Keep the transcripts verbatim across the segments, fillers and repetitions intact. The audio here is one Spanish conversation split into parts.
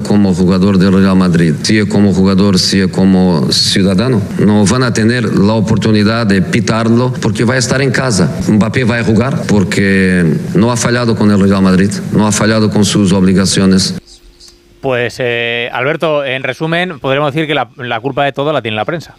como jugador del Real Madrid, sea como jugador, sea como ciudadano, no van a tener la oportunidad de pitarlo porque va a estar en casa. Mbappé va a jugar porque no ha fallado con el Real Madrid, no ha fallado con sus obligaciones. Pues eh, Alberto, en resumen, podríamos decir que la, la culpa de todo la tiene la prensa.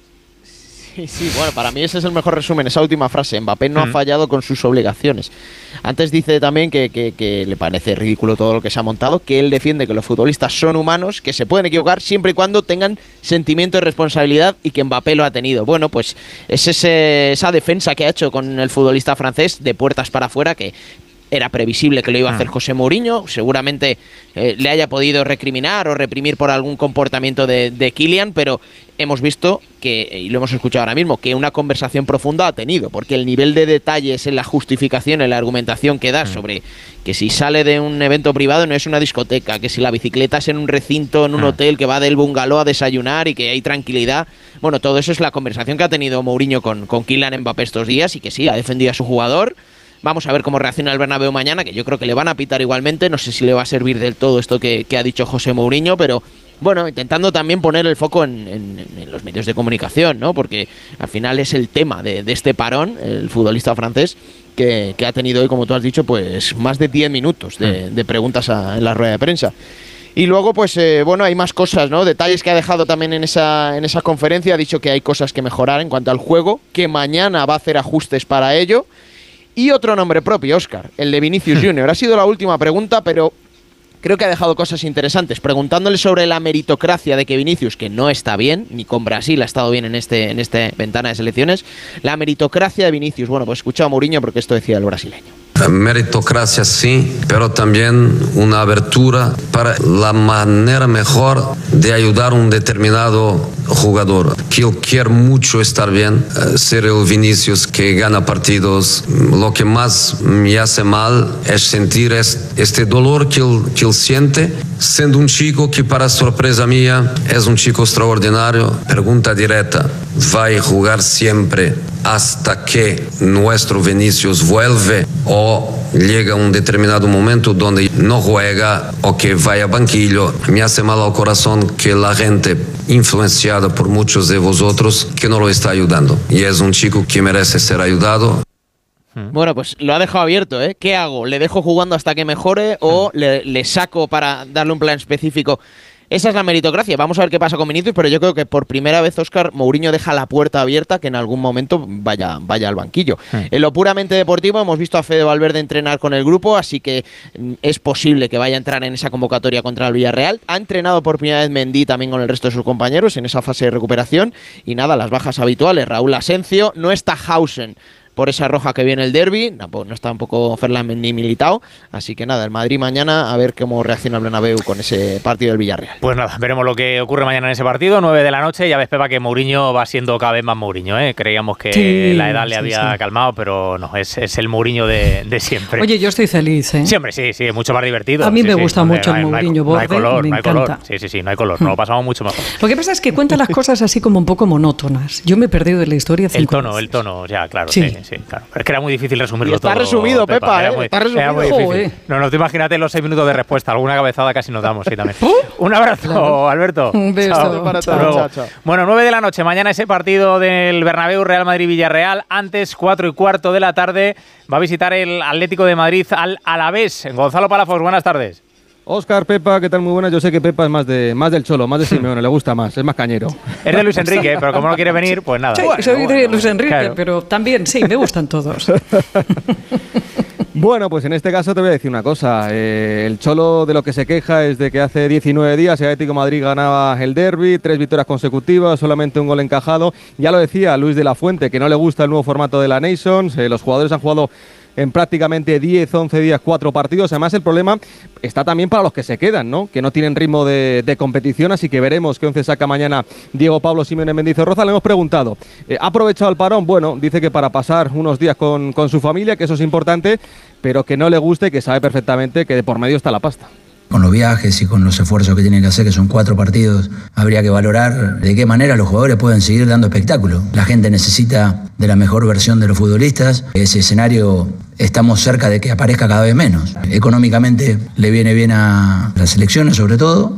Sí, sí, bueno, para mí ese es el mejor resumen, esa última frase. Mbappé no mm. ha fallado con sus obligaciones. Antes dice también que, que, que le parece ridículo todo lo que se ha montado, que él defiende que los futbolistas son humanos, que se pueden equivocar siempre y cuando tengan sentimiento de responsabilidad y que Mbappé lo ha tenido. Bueno, pues es ese, esa defensa que ha hecho con el futbolista francés de puertas para afuera, que era previsible que lo iba a hacer José Mourinho, seguramente eh, le haya podido recriminar o reprimir por algún comportamiento de, de Kylian, pero hemos visto que, y lo hemos escuchado ahora mismo, que una conversación profunda ha tenido, porque el nivel de detalles en la justificación, en la argumentación que da sobre que si sale de un evento privado no es una discoteca, que si la bicicleta es en un recinto, en un hotel, que va del bungalow a desayunar y que hay tranquilidad, bueno, todo eso es la conversación que ha tenido Mourinho con, con Kylian Mbappé estos días y que sí, ha defendido a su jugador. Vamos a ver cómo reacciona el Bernabéu mañana, que yo creo que le van a pitar igualmente. No sé si le va a servir del todo esto que, que ha dicho José Mourinho, pero bueno, intentando también poner el foco en, en, en los medios de comunicación, ¿no? Porque al final es el tema de, de este parón, el futbolista francés, que, que ha tenido hoy, como tú has dicho, pues más de diez minutos de, de preguntas a, en la rueda de prensa. Y luego, pues, eh, bueno, hay más cosas, ¿no? Detalles que ha dejado también en esa, en esa conferencia. Ha dicho que hay cosas que mejorar en cuanto al juego, que mañana va a hacer ajustes para ello. Y otro nombre propio, Óscar, el de Vinicius Junior. Ha sido la última pregunta, pero creo que ha dejado cosas interesantes. Preguntándole sobre la meritocracia de que Vinicius, que no está bien, ni con Brasil ha estado bien en este en esta ventana de selecciones, la meritocracia de Vinicius. Bueno, pues escucha a Mourinho porque esto decía el brasileño. Meritocracia sí, pero también una abertura para la manera mejor de ayudar a un determinado jugador. Que él quiere mucho estar bien, ser el Vinicius que gana partidos. Lo que más me hace mal es sentir este dolor que él, que él siente, siendo un chico que, para sorpresa mía, es un chico extraordinario. Pregunta directa, ¿va a jugar siempre hasta que nuestro Vinicius vuelve o llega un determinado momento donde no juega o que vaya a banquillo? Me hace mal al corazón que la gente influenciada por muchos de vosotros que no lo está ayudando, y es un chico que merece ser ayudado. Bueno, pues lo ha dejado abierto, ¿eh? ¿Qué hago? ¿Le dejo jugando hasta que mejore o le, le saco para darle un plan específico? Esa es la meritocracia. Vamos a ver qué pasa con Vinicius, pero yo creo que por primera vez, Óscar, Mourinho deja la puerta abierta que en algún momento vaya, vaya al banquillo. Sí. En lo puramente deportivo hemos visto a Fede Valverde entrenar con el grupo, así que es posible que vaya a entrar en esa convocatoria contra el Villarreal. Ha entrenado por primera vez Mendy también con el resto de sus compañeros en esa fase de recuperación. Y nada, las bajas habituales. Raúl Asencio, no está Hausen por esa roja que viene el derbi, no, no está un poco Ferland ni Militao, así que nada, el Madrid mañana a ver cómo reacciona el Bernabéu con ese partido del Villarreal. Pues nada, veremos lo que ocurre mañana en ese partido, nueve de la noche. Ya ves, Pepa, que Mourinho va siendo cada vez más Mourinho, ¿eh? Creíamos que sí, la edad le sí, había sí. calmado, pero no, es, es el Mourinho de, de siempre. Oye, yo estoy feliz, ¿eh? Siempre, sí, sí, mucho más divertido. A mí sí, me sí, gusta sí, mucho no hay, el Mourinho no hay, Borde, no hay color, me no hay encanta. color. Sí, sí, sí, no hay color, nos lo pasamos mucho mejor. Lo que pasa es que cuenta las cosas así como un poco monótonas. Yo me he perdido de la historia cinco El tono, veces. el tono, ya, claro, sí, sí, sí, claro. Es que era muy difícil resumirlo está todo. resumido, Pepa, Pepa era ¿eh? muy, está resumido. Era muy difícil. Joder. No, no, te imagínate los seis minutos de respuesta. Alguna cabezada casi nos damos, sí, también. Un abrazo, claro. Alberto. Un beso. Chao. Para Chao. chao, chao, chao. Bueno, nueve de la noche, mañana ese partido del Bernabéu, Real Madrid-Villarreal. Antes, cuatro y cuarto de la tarde, va a visitar el Atlético de Madrid al Alavés. Gonzalo Palafox, buenas tardes. Óscar, Pepa, ¿qué tal? Muy buenas. Yo sé que Pepa es más de más del Cholo, más de Simeone, le gusta más, es más cañero. Es de Luis Enrique, pero como no quiere venir, pues nada. Sí, bueno, soy bueno, de Luis Enrique, claro. Pero también, sí, me gustan todos. Bueno, pues en este caso te voy a decir una cosa. Eh, el Cholo de lo que se queja es de que hace diecinueve días el Atlético de Madrid ganaba el derbi, tres victorias consecutivas, solamente un gol encajado. Ya lo decía Luis de la Fuente, que no le gusta el nuevo formato de la Nations. Eh, los jugadores han jugado en prácticamente diez, once días, cuatro partidos. Además, el problema está también para los que se quedan, ¿no? Que no tienen ritmo de, de competición, así que veremos qué once saca mañana Diego Pablo Simeone Mendizorroza. Le hemos preguntado, eh, ¿ha aprovechado el parón? Bueno, dice que para pasar unos días con, con su familia, que eso es importante, pero que no le guste y que sabe perfectamente que de por medio está la pasta. Con los viajes y con los esfuerzos que tienen que hacer, que son cuatro partidos, habría que valorar de qué manera los jugadores pueden seguir dando espectáculo. La gente necesita de la mejor versión de los futbolistas. Ese escenario estamos cerca de que aparezca cada vez menos. Económicamente le viene bien a las selecciones, sobre todo.